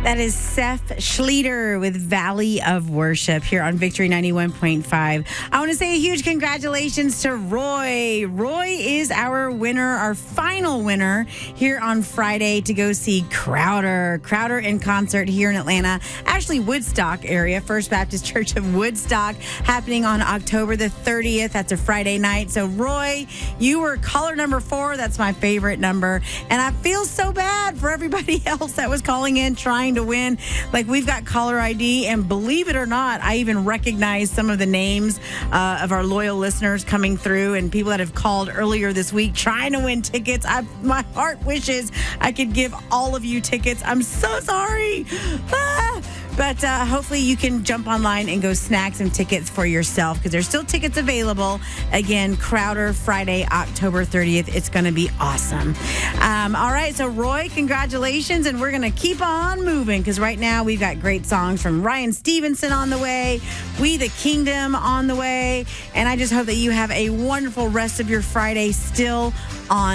That is Seth Schleter with Valley of Worship here on Victory 91.5. I want to say a huge congratulations to Roy. Roy is our winner, our final winner here on Friday to go see Crowder. Crowder in concert here in Atlanta, actually Woodstock area, First Baptist Church of Woodstock, happening on October the 30th. That's a Friday night. So Roy, you were caller number 4. That's my favorite number. And I feel so bad for everybody else that was calling in trying to win. Like, we've got caller ID, and believe it or not, I even recognize some of the names of our loyal listeners coming through and people that have called earlier this week trying to win tickets. My heart wishes I could give all of you tickets. I'm so sorry. But hopefully you can jump online and go snag some tickets for yourself, because there's still tickets available. Again, Crowder, Friday, October 30th. It's going to be awesome. All right, so Roy, congratulations, and we're going to keep on moving, because right now we've got great songs from Ryan Stevenson on the way, We the Kingdom on the way, and I just hope that you have a wonderful rest of your Friday still on